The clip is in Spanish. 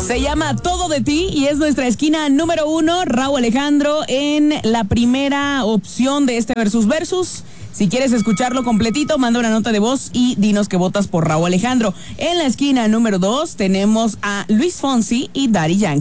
Se llama Todo de Ti y es nuestra esquina número 1. Rauw Alejandro en la primera opción de este Versus. Si quieres escucharlo completito, manda una nota de voz y dinos que votas por Rauw Alejandro. En la esquina número 2 tenemos a Luis Fonsi y Daddy Yankee.